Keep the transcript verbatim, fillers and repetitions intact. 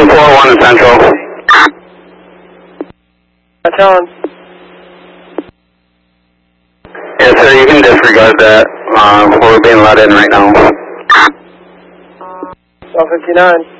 four one Central. That's on. Yes, sir, you can disregard that. Uh, we're being let in right now. twelve fifty-nine.